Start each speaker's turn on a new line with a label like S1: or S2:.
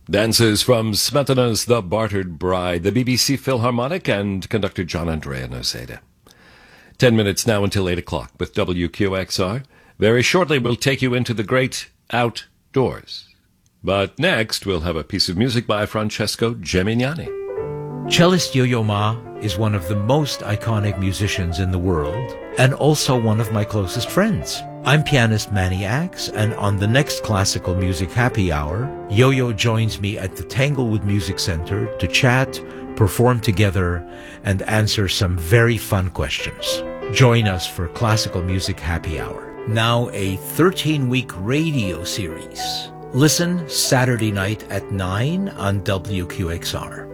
S1: Dancers from Smetana's The Bartered Bride, the BBC Philharmonic, and conductor John Andrea Noseda. 10 minutes now until 8 o'clock with WQXR. Very shortly we'll take you into the great outdoors. But next we'll have a piece of music by Francesco Gemignani.
S2: Cellist Yo-Yo Ma is one of the most iconic musicians in the world and also one of my closest friends. I'm pianist Manny Axe, and on the next Classical Music Happy Hour, Yo-Yo joins me at the Tanglewood Music Center to chat, perform together, and answer some very fun questions. Join us for Classical Music Happy Hour. Now a 13-week radio series. Listen Saturday night at 9 on WQXR.